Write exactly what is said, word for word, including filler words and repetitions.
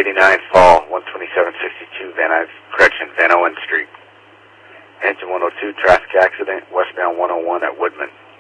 eighty-nine Fall, one twenty-seven sixty-two Van Nuys, correction, Van Owen Street. Engine one oh two, traffic accident, westbound one oh one at Woodman.